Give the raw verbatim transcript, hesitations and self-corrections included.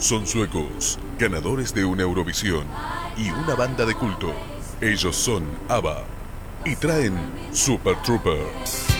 Son suecos, ganadores de una Eurovisión y una banda de culto. Ellos son ABBA y traen Super Trooper.